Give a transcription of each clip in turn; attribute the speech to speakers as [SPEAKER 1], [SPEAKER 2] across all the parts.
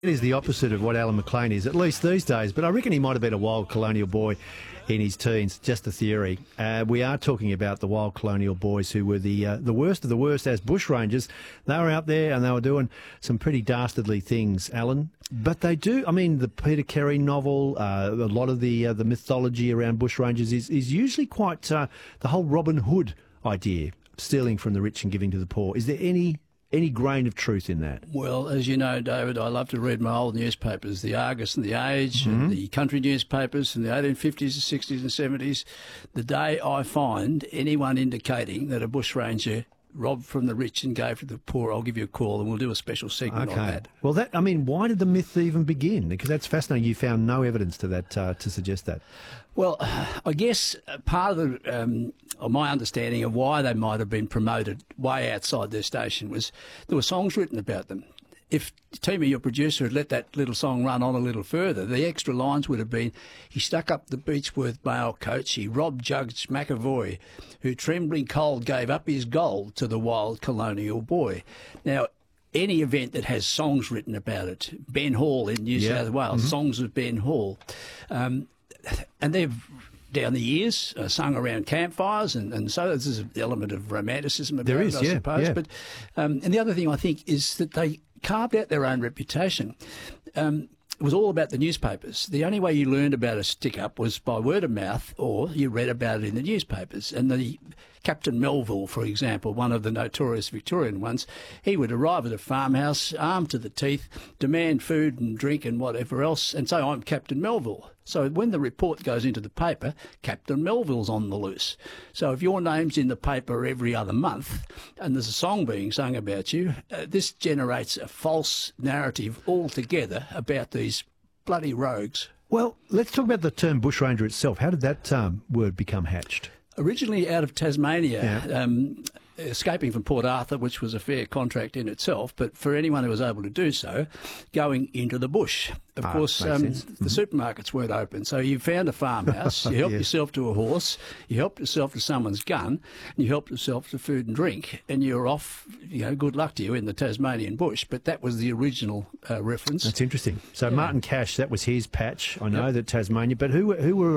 [SPEAKER 1] It is the opposite of what Alan McLean is, at least these days. But I reckon he might have been a wild colonial boy in his teens. Just a theory. We are talking about the wild colonial boys who were the worst of the worst as bushrangers. They were out there and they were doing some pretty dastardly things, Alan. But they do. I mean, the Peter Carey novel, a lot of the mythology around bushrangers is usually quite the whole Robin Hood idea, stealing from the rich and giving to the poor. Is there any grain of truth in that?
[SPEAKER 2] Well, as you know, David, I love to read my old newspapers, the Argus and the Age, and the country newspapers from the 1850s, the 60s and 70s. The day I find anyone indicating that a bushranger robbed from the rich and gave to the poor, I'll give you a call and we'll do a special segment on that.
[SPEAKER 1] Well, why did the myth even begin? Because that's fascinating. You found no evidence to that to suggest that.
[SPEAKER 2] Well, I guess part of my understanding of why they might have been promoted way outside their station was there were songs written about them. If Timmy, your producer, had let that little song run on a little further, the extra lines would have been, he stuck up the Beechworth mail coach, he robbed Judge McAvoy, who trembling cold gave up his gold to the wild colonial boy. Now, any event that has songs written about it, Ben Hall in New South Wales, songs of Ben Hall, and they've down the years sung around campfires, and so there's an element of romanticism about it, I suppose.
[SPEAKER 1] Yeah.
[SPEAKER 2] But and the other thing I think is that they carved out their own reputation. It was all about the newspapers. The only way you learned about a stick-up was by word of mouth, or you read about it in the newspapers. And the Captain Melville, for example, one of the notorious Victorian ones, he would arrive at a farmhouse, armed to the teeth, demand food and drink and whatever else, and say, I'm Captain Melville. So when the report goes into the paper, Captain Melville's on the loose. So if your name's in the paper every other month and there's a song being sung about you, this generates a false narrative altogether about these bloody rogues.
[SPEAKER 1] Well, let's talk about the term bushranger itself. How did that word become hatched?
[SPEAKER 2] Originally out of Tasmania, escaping from Port Arthur, which was a fair contract in itself, but for anyone who was able to do so, going into the bush. Of course, the supermarkets weren't open, so you found a farmhouse, you helped yourself to a horse, you helped yourself to someone's gun, and you helped yourself to food and drink, and you're off, good luck to you in the Tasmanian bush. But that was the original reference.
[SPEAKER 1] That's interesting. So Martin Cash, that was his patch, I know, that Tasmania, but who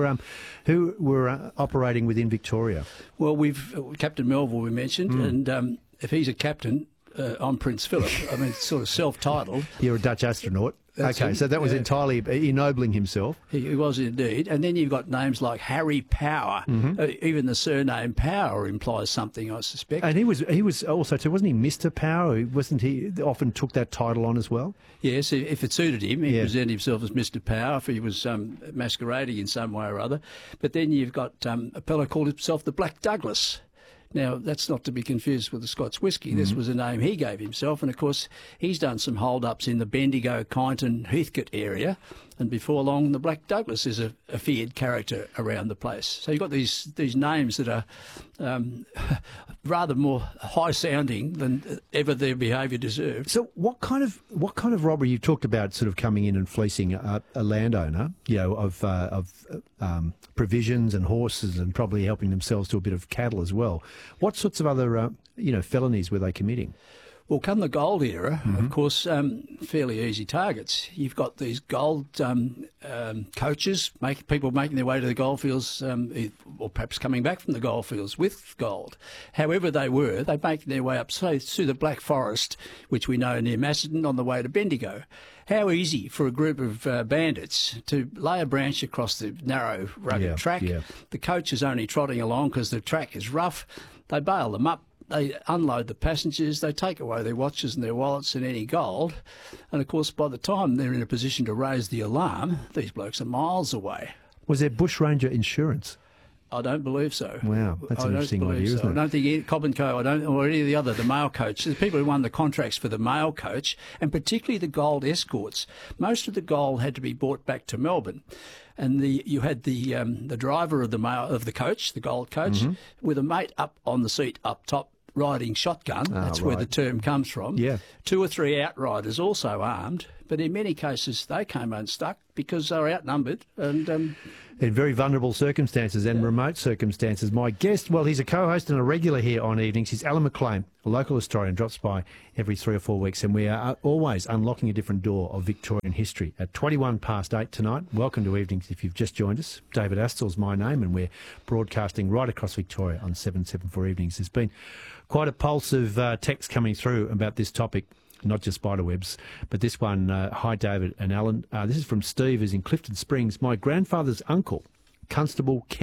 [SPEAKER 1] were operating within Victoria?
[SPEAKER 2] Well, we've Captain Melville we mentioned, and if he's a captain, I'm Prince Philip. I mean, it's sort of self-titled.
[SPEAKER 1] You're a Dutch astronaut. Okay, so that was entirely ennobling himself.
[SPEAKER 2] He was indeed. And then you've got names like Harry Power. Even the surname Power implies something, I suspect.
[SPEAKER 1] And he was also too, wasn't he Mr. Power? Wasn't he often took that title on as well?
[SPEAKER 2] Yes, if it suited him, he presented himself as Mr. Power if he was masquerading in some way or other. But then you've got a fellow called himself the Black Douglas. Now, that's not to be confused with the Scots whisky. This was a name he gave himself. And, of course, he's done some hold-ups in the Bendigo, Kyneton, Heathcote area. And before long, the Black Douglas is a feared character around the place. So you've got these names that are rather more high-sounding than ever their behaviour deserved.
[SPEAKER 1] So what kind of robbery? You've talked about sort of coming in and fleecing a landowner, of provisions and horses, and probably helping themselves to a bit of cattle as well. What sorts of other felonies were they committing?
[SPEAKER 2] Well, come the gold era, of course, fairly easy targets. You've got these gold coaches, people making their way to the goldfields, or perhaps coming back from the goldfields with gold. However they were, they're making their way up, say, through the Black Forest, which we know near Macedon, on the way to Bendigo. How easy for a group of bandits to lay a branch across the narrow, rugged track. Yeah. The coach is only trotting along because the track is rough. They bail them up. They unload the passengers, they take away their watches and their wallets and any gold. And, of course, by the time they're in a position to raise the alarm, these blokes are miles away.
[SPEAKER 1] Was there bushranger insurance?
[SPEAKER 2] I don't believe so.
[SPEAKER 1] Wow, that's an interesting idea, isn't it?
[SPEAKER 2] I don't think Cobb & Co. or any of the other, the mail coach. There's people who won the contracts for the mail coach, and particularly the gold escorts. Most of the gold had to be brought back to Melbourne. And you had the driver of the coach, the gold coach, with a mate up on the seat up top, riding shotgun. That's where the term comes from. Yeah. 2 or 3 outriders, also armed, but in many cases they came unstuck because they were outnumbered and
[SPEAKER 1] in very vulnerable circumstances and remote circumstances. My guest, well, he's a co-host and a regular here on Evenings. He's Alan McLean, a local historian, drops by every 3 or 4 weeks, and we are always unlocking a different door of Victorian history. At 8:21 tonight, welcome to Evenings if you've just joined us. David Astor's my name, and we're broadcasting right across Victoria on 774 Evenings. There's been quite a pulse of text coming through about this topic, not just spiderwebs, but this one, hi David and Alan. This is from Steve, who's in Clifton Springs. My grandfather's uncle, Constable Ken